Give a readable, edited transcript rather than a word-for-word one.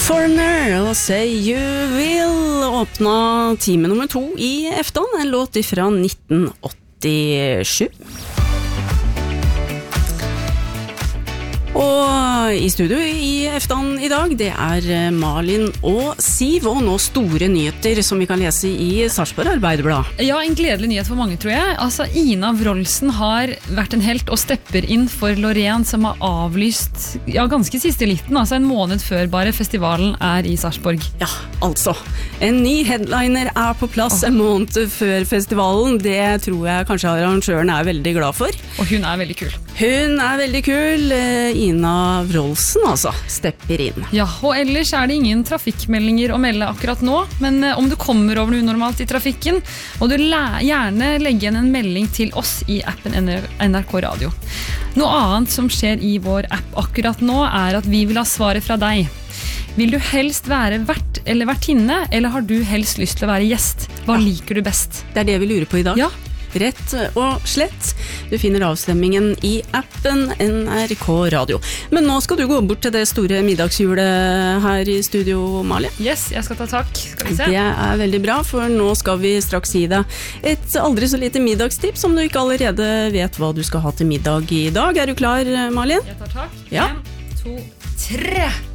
Foreigner og Say You Will åpna time nummer 2 i Efton, en låt fra 1987. Og i studio i Efton i dag, det Malin og Siv, og nå store nyheter som vi kan lese i Sarpsborg Arbeiderblad. Ja, en gledelig nyhet for mange, tror jeg. Altså, Ina Wroldsen har vært en helt og stepper inn for Loreen, som har avlyst, ganske siste liten, altså en måned før bare festivalen i Sarpsborg. Ja, altså. En ny headliner på plass en måned før festivalen. Det tror jeg kanskje arrangøren veldig glad for. Og hun veldig kul. Hun veldig kul. Ina Wroldsen altså, stepper inn. Ja, og ellers det ingen trafikkmeldinger å melde akkurat nå, men om du kommer over noe unormalt i trafikken, må du gjerne legge igjen en melding til oss i appen NRK Radio. Noe annet som skjer i vår app akkurat nå at vi vil ha svaret fra deg. Vil du helst være vert eller vertinne, eller har du helst lyst til å være gjest? Hva liker du best? Det det vi lurer på i dag. Ja. Rett og slett. Du finner avstemmingen i appen NRK Radio. Men nå skal du gå bort til det store middagshjulet her i studio, Malin. Yes, jeg skal ta takk. Skal vi se? Det veldig bra, for nå skal vi straks gi deg et aldri så lite middagstips, om du ikke allerede vet hva du skal ha til middag i dag. Du klar, Malin? Jeg tar takk. Ja. 1, 2, 3.